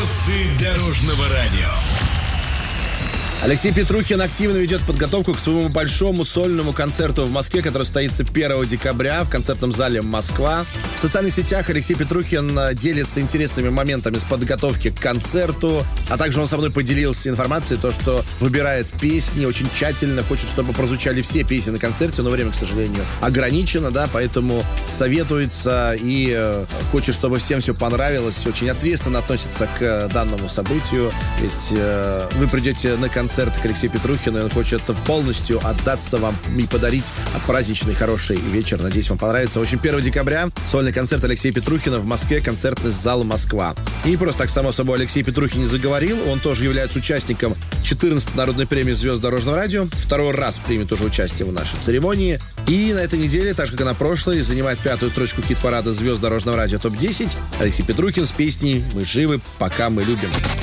Звезды дорожного радио. Алексей Петрухин активно ведет подготовку к своему большому сольному концерту в Москве, который состоится 1 декабря в концертном зале «Москва». В социальных сетях Алексей Петрухин делится интересными моментами с подготовки к концерту, а также он со мной поделился информацией, то, что выбирает песни очень тщательно, хочет, чтобы прозвучали все песни на концерте, но время, к сожалению, ограничено, да, поэтому советуется и хочет, чтобы всем все понравилось, очень ответственно относится к данному событию, ведь вы придете на концерт к Алексею Петрухину, и он хочет полностью отдаться вам и подарить праздничный хороший вечер. Надеюсь, вам понравится. В общем, 1 декабря сольный концерт Алексея Петрухина в Москве, концертный зал «Москва». И не просто так, само собой, Алексей Петрухин не заговорил. Он тоже является участником 14-й народной премии «Звезд дорожного радио». Второй раз примет уже участие в нашей церемонии. И на этой неделе, так же, как и на прошлой, занимает 5-ю строчку хит-парада «Звезд дорожного радио» ТОП-10 Алексей Петрухин с песней «Мы живы, пока мы любим».